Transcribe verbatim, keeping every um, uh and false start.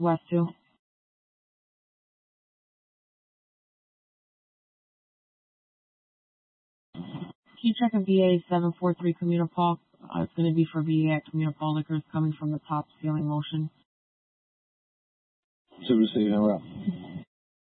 West two. Can you check a V A seven four three Communipol? Uh, it's going to be for V A at Communipol Liquors coming from the top ceiling motion. So we're saying,